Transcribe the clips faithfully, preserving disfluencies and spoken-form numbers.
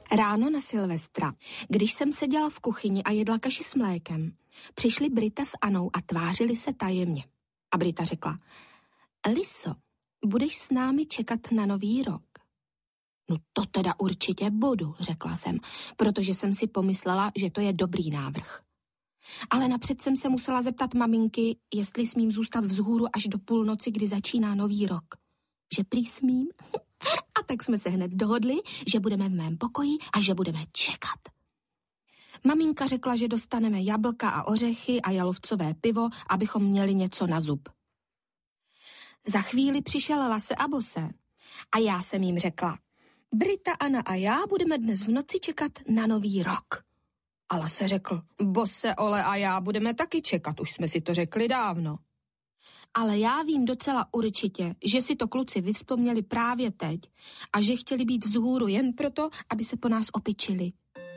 Ráno na Silvestra, když jsem seděla v kuchyni a jedla kaši s mlékem, přišli Brita s Anou a tvářili se tajemně. A Brita řekla: Liso, budeš s námi čekat na nový rok? No to teda určitě budu, řekla jsem, protože jsem si pomyslela, že to je dobrý návrh. Ale napřed jsem se musela zeptat maminky, jestli smím zůstat vzhůru až do půlnoci, kdy začíná nový rok. Že prý smím? A tak jsme se hned dohodli, že budeme v mém pokoji a že budeme čekat. Maminka řekla, že dostaneme jablka a ořechy a jalovcové pivo, abychom měli něco na zub. Za chvíli přišel Lase a Bose a já jsem jim řekla: Brita, Ana a já budeme dnes v noci čekat na nový rok. A Lase řekl: Bose, Ole a já budeme taky čekat, už jsme si to řekli dávno. Ale já vím docela určitě, že si to kluci vyvzpomněli právě teď a že chtěli být vzhůru jen proto, aby se po nás opičili.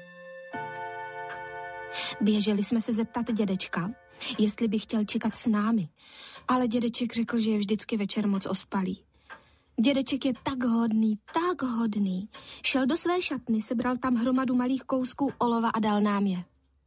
Běželi jsme se zeptat dědečka, jestli by chtěl čekat s námi, ale dědeček řekl, že je vždycky večer moc ospalý. Dědeček je tak hodný, tak hodný. Šel do své šatny, sebral tam hromadu malých kousků olova a dal nám je.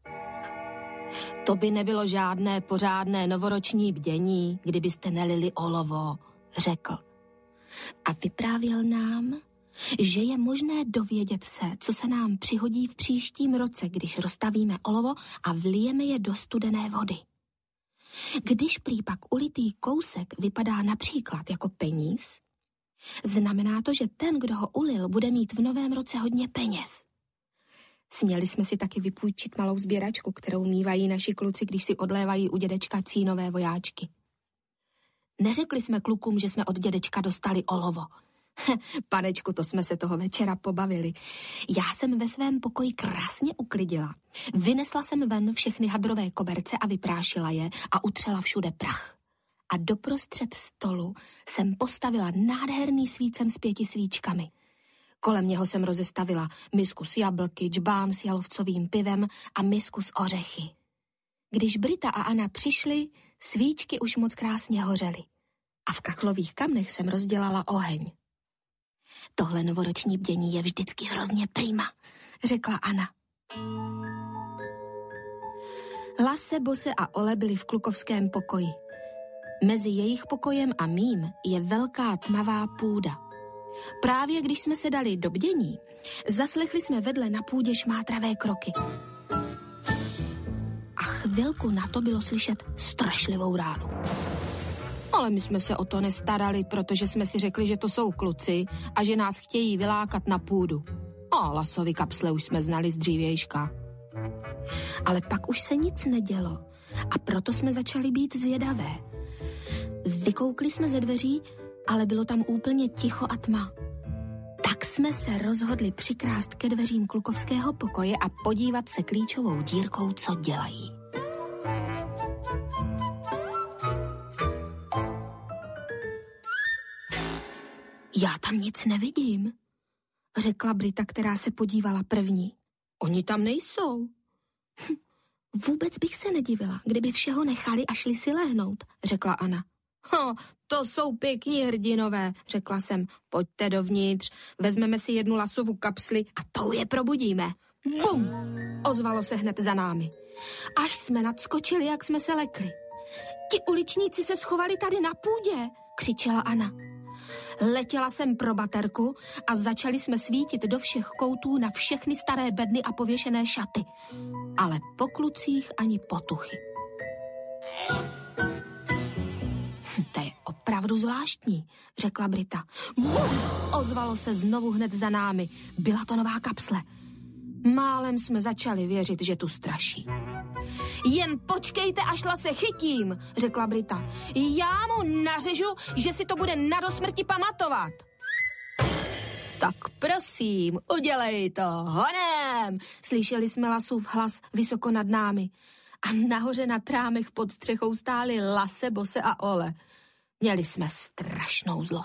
To by nebylo žádné pořádné novoroční bdění, kdybyste nelili olovo, řekl. A vyprávěl nám, že je možné dovědět se, co se nám přihodí v příštím roce, když rozstavíme olovo a vlijeme je do studené vody. Když prý pak ulitý kousek vypadá například jako peníz, znamená to, že ten, kdo ho ulil, bude mít v novém roce hodně peněz. Směli jsme si taky vypůjčit malou sběračku, kterou mívají naši kluci, když si odlévají u dědečka cínové vojáčky. Neřekli jsme klukům, že jsme od dědečka dostali olovo. Panečku, to jsme se toho večera pobavili. Já jsem ve svém pokoji krásně uklidila. Vynesla jsem ven všechny hadrové koberce a vyprášila je a utřela všude prach. A doprostřed stolu jsem postavila nádherný svícen s pěti svíčkami. Kolem něho jsem rozestavila misku s jablky, džbán s jalovcovým pivem a misku s ořechy. Když Brita a Ana přišly, svíčky už moc krásně hořely. A v kachlových kamnech jsem rozdělala oheň. Tohle novoroční bdění je vždycky hrozně prima, řekla Ana. Lase, Bose a Ole byli v klukovském pokoji. Mezi jejich pokojem a mým je velká tmavá půda. Právě když jsme se dali do bdění, zaslechli jsme vedle na půdě šmátravé kroky. A chvilku na to bylo slyšet strašlivou ránu. Ale my jsme se o to nestarali, protože jsme si řekli, že to jsou kluci a že nás chtějí vylákat na půdu. A Lasovi kapsle už jsme znali z dřívějška. Ale pak už se nic nedělo a proto jsme začali být zvědavé. Vykoukli jsme ze dveří, ale bylo tam úplně ticho a tma. Tak jsme se rozhodli přikrást ke dveřím klukovského pokoje a podívat se klíčovou dírkou, co dělají. Já tam nic nevidím, řekla Brita, která se podívala první. Oni tam nejsou. Hm, vůbec bych se nedivila, kdyby všeho nechali a šli si lehnout, řekla Ana. Ho, to jsou pěkní hrdinové, řekla jsem. Pojďte dovnitř, vezmeme si jednu Lasovu kapsli a tou je probudíme. Bum! Ozvalo se hned za námi. Až jsme nadskočili, jak jsme se lekli. Ti uličníci se schovali tady na půdě, křičela Ana. Letěla jsem pro baterku a začali jsme svítit do všech koutů na všechny staré bedny a pověšené šaty. Ale po klucích ani potuchy. To je opravdu zvláštní, řekla Brita. Bum! Ozvalo se znovu hned za námi. Byla to nová kapsle. Málem jsme začali věřit, že tu straší. Jen počkejte, až Lase chytím, řekla Brita. Já mu nařežu, že si to bude na dosmrti pamatovat. Tak prosím, udělej to, honem, slyšeli jsme Lasův hlas vysoko nad námi. A nahoře na trámech pod střechou stáli Lase, Bose a Ole. Měli jsme strašnou zlost.